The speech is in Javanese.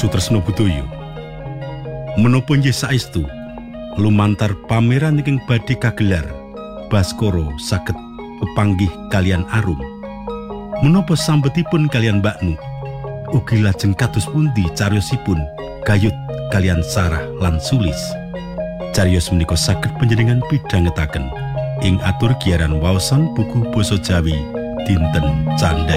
Sutresna Budaya. Menapa nggih saestu lumantar pameran ingkang badhe kagelar Baskara saged pepanggih kalian Arum. Menapa sambetipun kalian Mbak Nu? Ugi lajeng kados pundi cariyosipun gayut kalian Sarah lan Sulis? Cariyos menika saged panjenengan pidhangetaken ing atur giaran waosan buku basa Jawi dinten Candai.